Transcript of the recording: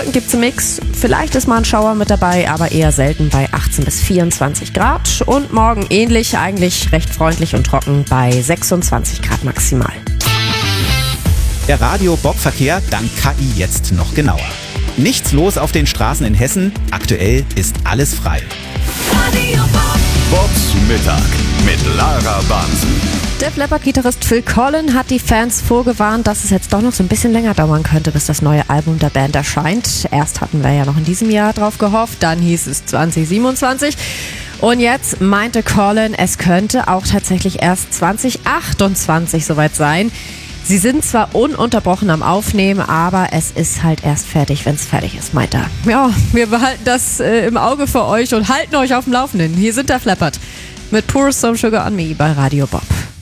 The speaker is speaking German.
Wolken gibt's im Mix. Vielleicht ist mal ein Schauer mit dabei, aber eher selten bei 18 bis 24 Grad. Und morgen ähnlich, eigentlich recht freundlich und trocken bei 26 Grad maximal. Der Radio-Bob-Verkehr dank KI jetzt noch genauer. Nichts los auf den Straßen in Hessen. Aktuell ist alles frei. Radio Bob. Bobs Mittag mit Lara Bansen. Def Leppard-Gitarrist Phil Collen hat die Fans vorgewarnt, dass es jetzt doch noch so ein bisschen länger dauern könnte, bis das neue Album der Band erscheint. Erst hatten wir ja noch in diesem Jahr drauf gehofft, dann hieß es 2027. Und jetzt meinte Collen, es könnte auch tatsächlich erst 2028 soweit sein. Sie sind zwar ununterbrochen am Aufnehmen, aber es ist halt erst fertig, wenn es fertig ist, meint er. Ja, wir behalten das im Auge für euch und halten euch auf dem Laufenden. Hier sind Def Leppard mit Pour Some Sugar on Me bei Radio Bob.